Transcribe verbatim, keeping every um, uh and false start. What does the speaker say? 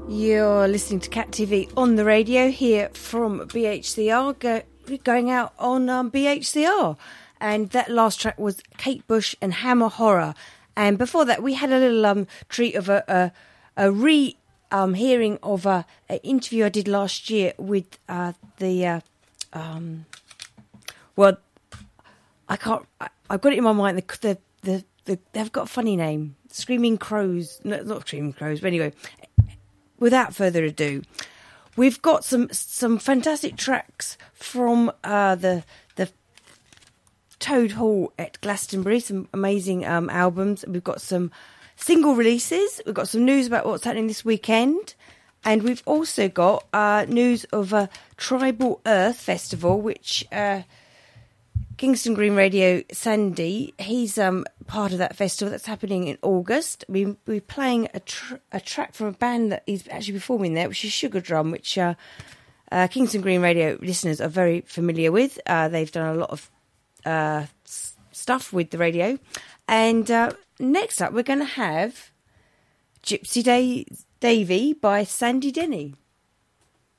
You're listening to Cat T V on the radio here from B H C R, go, going out on um, B H C R. And that last track was Kate Bush and Hammer Horror. And before that, we had a little um, treat of a, a, a re um, hearing of a, an interview I did last year with uh, the, uh, um, well, I can't, I, I've got it in my mind, the, the, the, the, they've got a funny name, Screaming Crows, no, not Screaming Crows, but anyway, without further ado, we've got some some fantastic tracks from uh, the the Toad Hall at Glastonbury, some amazing um, albums. We've got some single releases. We've got some news about what's happening this weekend. And we've also got uh, news of a Tribal Earth Festival, which uh, Kingston Green Radio, Sandy, he's um, part of that festival that's happening in August. We, we're playing a, tr- a track from a band that is actually performing there, which is Sugar Drum, which uh, uh, Kingston Green Radio listeners are very familiar with. Uh, they've done a lot of uh, s- stuff with the radio. And uh, next up, we're going to have Gypsy Day- Davy by Sandy Denny.